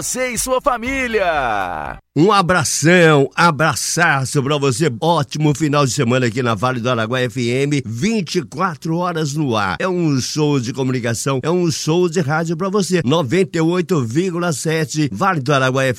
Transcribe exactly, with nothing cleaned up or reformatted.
você e sua família. Um abração, abraçaço pra você. Ótimo final de semana aqui na Vale do Araguaia F M, vinte e quatro horas no ar. É um show de comunicação, é um show de rádio pra você. noventa e oito vírgula sete Vale do Araguaia F M.